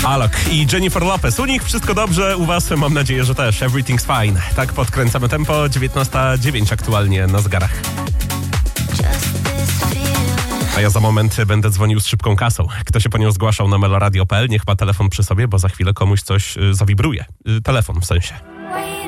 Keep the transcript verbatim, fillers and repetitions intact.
Alok i Jennifer Lopez. U nich wszystko dobrze, u was mam nadzieję, że też. Everything's fine. Tak podkręcamy tempo. dziewiętnasta dziewięć aktualnie na zegarach. A ja za moment będę dzwonił z szybką kasą. Kto się po nią zgłaszał na meloradio kropka p l, niech ma telefon przy sobie, bo za chwilę komuś coś y, zawibruje. Y, telefon w sensie.